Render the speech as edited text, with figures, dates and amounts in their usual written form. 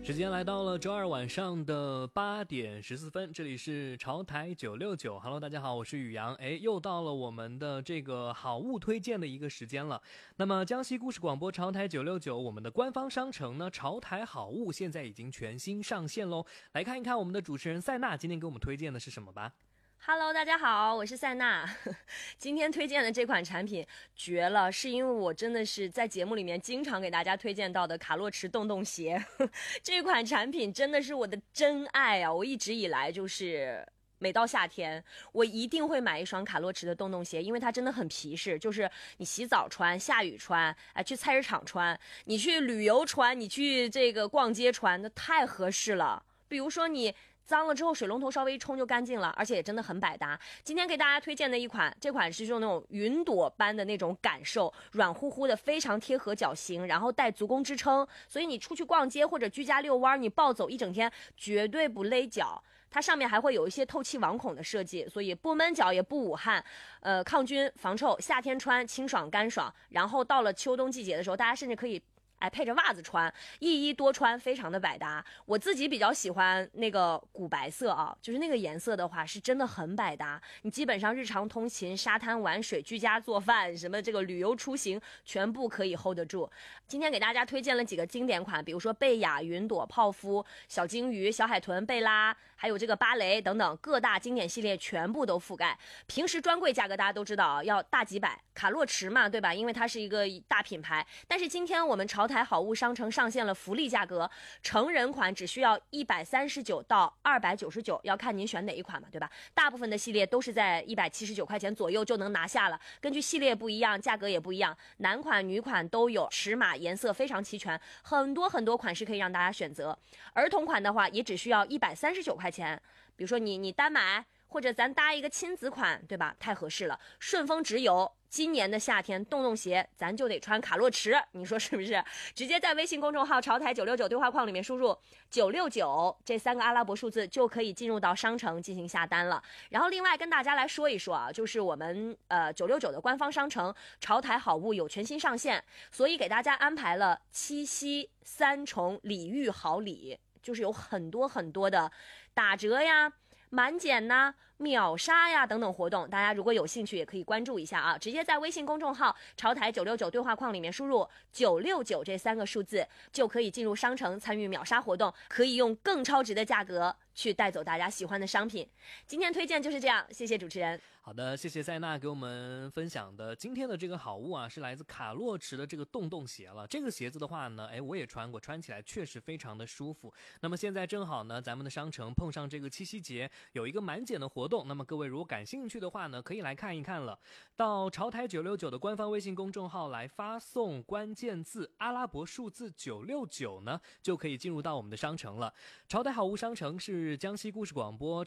时间来到了周二晚上的8点14分，这里是潮台969。Hello， 大家好，我是宇阳。又到了我们的这个好物推荐的一个时间了。那么江西故事广播潮台969，我们的官方商城呢，潮台好物现在已经全新上线喽。来看一看我们的主持人塞娜今天给我们推荐的是什么吧。 Hello， 大家好，我是塞娜。今天推荐的这款产品绝了，是因为我真的是在节目里面经常给大家推荐到的卡洛驰洞洞鞋。这款产品真的是我的真爱啊！我一直以来就是每到夏天，我一定会买一双卡洛驰的洞洞鞋，因为它真的很皮实，就是你洗澡穿、下雨穿，去菜市场穿，你去旅游穿，你去这个逛街穿，那太合适了。比如说你脏了之后水龙头稍微一冲就干净了，而且也真的很百搭。今天给大家推荐的一款，这款是用那种云朵般的那种感受，软乎乎的，非常贴合脚型，然后带足弓支撑，所以你出去逛街或者居家遛弯，你暴走一整天绝对不勒脚。它上面还会有一些透气网孔的设计，所以不闷脚也不捂汗，抗菌防臭，夏天穿清爽干爽，然后到了秋冬季节的时候，大家甚至可以配着袜子穿，一衣多穿，非常的百搭。我自己比较喜欢那个古白色啊，就是那个颜色的话是真的很百搭，你基本上日常通勤、沙滩玩水、居家做饭，什么这个旅游出行全部可以 hold 得住。今天给大家推荐了几个经典款，比如说贝雅、云朵、泡芙、小鲸鱼、小海豚、贝拉，还有这个芭蕾等等各大经典系列全部都覆盖。平时专柜价格大家都知道要大几百，卡洛驰嘛，对吧？因为它是一个大品牌，但是今天我们潮台好物商城上线了福利价格，成人款只需要139到299，要看您选哪一款嘛，对吧？大部分的系列都是在179块钱左右就能拿下了，根据系列不一样，价格也不一样，男款女款都有，尺码颜色非常齐全，很多款式可以让大家选择。儿童款的话也只需要139块钱，比如说你单买，或者咱搭一个亲子款，对吧？太合适了。顺丰直邮，今年的夏天洞洞鞋咱就得穿卡洛驰，你说是不是？直接在微信公众号潮台969对话框里面输入969这3个阿拉伯数字，就可以进入到商城进行下单了。然后另外跟大家来说一说啊，就是我们969的官方商城潮台好物有全新上线，所以给大家安排了七夕3重礼遇好礼，就是有很多的打折呀、满减呐、秒杀呀等等活动，大家如果有兴趣也可以关注一下啊！直接在微信公众号潮台969对话框里面输入969这3个数字，就可以进入商城参与秒杀活动，可以用更超值的价格去带走大家喜欢的商品。今天推荐就是这样，谢谢主持人。 好的，谢谢塞娜给我们分享的今天的这个好物啊，是来自卡洛驰的这个洞洞鞋了。这个鞋子的话呢，我也穿过，穿起来确实非常的舒服。那么现在正好呢，咱们的商城碰上这个七夕节，有一个满减的活动。那么各位如果感兴趣的话呢，可以来看一看了。到潮台969的官方微信公众号来发送关键字阿拉伯数字969呢，就可以进入到我们的商城了。潮台好物商城是江西故事广播